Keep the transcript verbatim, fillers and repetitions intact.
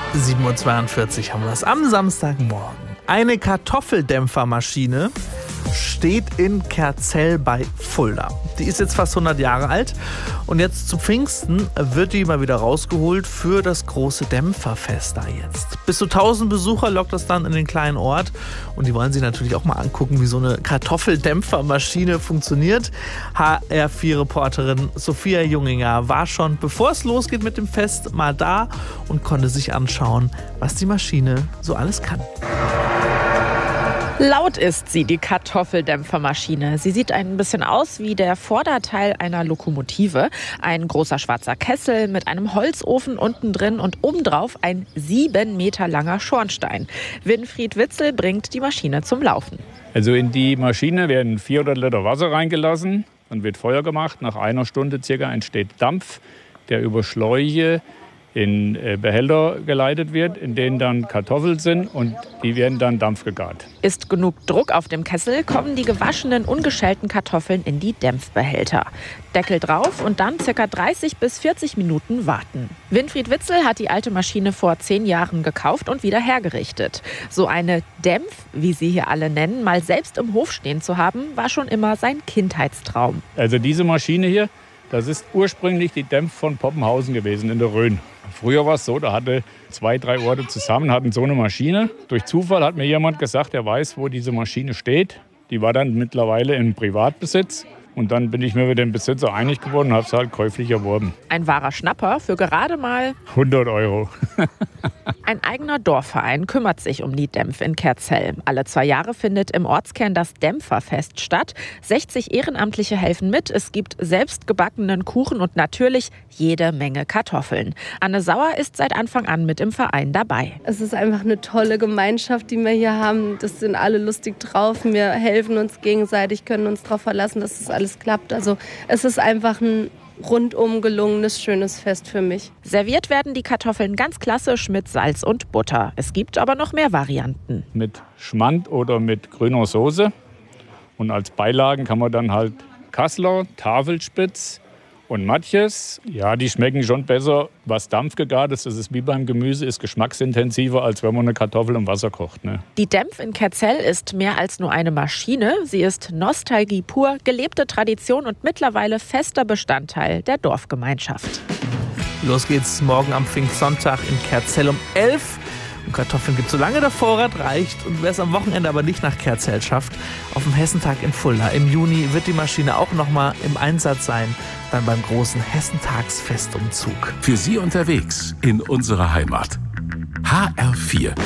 sieben Uhr zweiundvierzig haben wir es am Samstagmorgen. Eine Kartoffeldämpfermaschine steht in Kerzell bei Fulda. Die ist jetzt fast hundert Jahre alt und jetzt zu Pfingsten wird die mal wieder rausgeholt für das große Dämpferfest da jetzt. Bis zu tausend Besucher lockt das dann in den kleinen Ort und die wollen sich natürlich auch mal angucken, wie so eine Kartoffeldämpfermaschine funktioniert. H R vier Reporterin Sophia Junginger war schon, bevor es losgeht mit dem Fest, mal da und konnte sich anschauen, was die Maschine so alles kann. Laut ist sie, die Kartoffeldämpfermaschine. Sie sieht ein bisschen aus wie der Vorderteil einer Lokomotive. Ein großer schwarzer Kessel mit einem Holzofen unten drin und obendrauf ein sieben Meter langer Schornstein. Winfried Witzel bringt die Maschine zum Laufen. Also in die Maschine werden vierhundert Liter Wasser reingelassen. Dann wird Feuer gemacht. Nach einer Stunde circa entsteht Dampf, der über Schläuche in Behälter geleitet wird, in denen dann Kartoffeln sind und die werden dann dampfgegart. Ist genug Druck auf dem Kessel, kommen die gewaschenen, ungeschälten Kartoffeln in die Dämpfbehälter. Deckel drauf und dann ca. dreißig bis vierzig Minuten warten. Winfried Witzel hat die alte Maschine vor zehn Jahren gekauft und wieder hergerichtet. So eine Dämpf, wie sie hier alle nennen, mal selbst im Hof stehen zu haben, war schon immer sein Kindheitstraum. Also diese Maschine hier, das ist ursprünglich die Dämpf von Poppenhausen gewesen in der Rhön. Früher war es so, da hatte zwei, drei Orte zusammen, hatten so eine Maschine. Durch Zufall hat mir jemand gesagt, er weiß, wo diese Maschine steht. Die war dann mittlerweile in Privatbesitz. Und dann bin ich mir mit dem Besitzer einig geworden und habe es halt käuflich erworben. Ein wahrer Schnapper für gerade mal hundert Euro. Ein eigener Dorfverein kümmert sich um die Dämpf in Kerzell. Alle zwei Jahre findet im Ortskern das Dämpferfest statt. sechzig Ehrenamtliche helfen mit. Es gibt selbstgebackenen Kuchen und natürlich jede Menge Kartoffeln. Anne Sauer ist seit Anfang an mit im Verein dabei. Es ist einfach eine tolle Gemeinschaft, die wir hier haben. Das sind alle lustig drauf. Wir helfen uns gegenseitig, können uns darauf verlassen, dass das alles klappt. Also es ist einfach ein rundum gelungenes, schönes Fest für mich. Serviert werden die Kartoffeln ganz klassisch mit Salz und Butter. Es gibt aber noch mehr Varianten. Mit Schmand oder mit grüner Soße. Und als Beilagen kann man dann halt Kassler, Tafelspitz und Matjes. Ja, die schmecken schon besser. Was dampfgegart ist, das ist wie beim Gemüse, ist geschmacksintensiver, als wenn man eine Kartoffel im Wasser kocht. Ne? Die Dämpf in Kerzell ist mehr als nur eine Maschine. Sie ist Nostalgie pur, gelebte Tradition und mittlerweile fester Bestandteil der Dorfgemeinschaft. Los geht's morgen am Pfingstsonntag in Kerzell um elf. Und Kartoffeln gibt es, solange der Vorrat reicht. Und wer es am Wochenende aber nicht nach Kerzell schafft, auf dem Hessentag in Fulda im Juni wird die Maschine auch noch mal im Einsatz sein, dann beim großen Hessentagsfestumzug. Für Sie unterwegs in unserer Heimat. H R vier